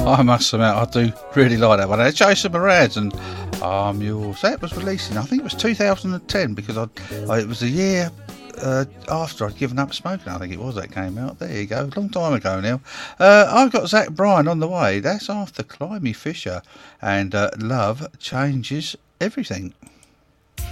I must admit, I do really like that one. Jason Mraz and I'm Yours. That was released in, I think it was 2010, because it was a year after I'd given up smoking. I think it was that came out. There you go, long time ago now. I've got Zach Bryan on the way. That's after Climby Fisher and Love Changes Everything.